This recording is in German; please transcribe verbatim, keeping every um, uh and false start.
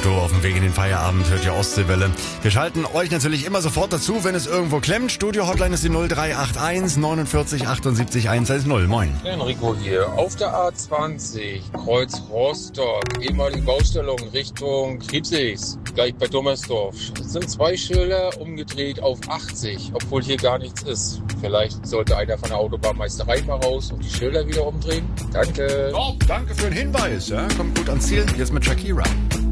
Auto auf dem Weg in den Feierabend, hört ihr Ostseewelle. Wir schalten euch natürlich immer sofort dazu, wenn es irgendwo klemmt. Studio-Hotline ist die null drei acht eins neunundvierzig achtundsiebzig hundertzehn. Moin. Enrico hier. Auf der A zwanzig, Kreuz Rostock, ehemalige Baustellung Richtung Kriepsichs, gleich bei Dommersdorf. Es sind zwei Schilder umgedreht auf achtzig, obwohl hier gar nichts ist. Vielleicht sollte einer von der Autobahnmeisterei mal raus und die Schilder wieder umdrehen. Danke. Oh, danke für den Hinweis. Ja? Kommt gut ans Ziel. Jetzt mit Shakira.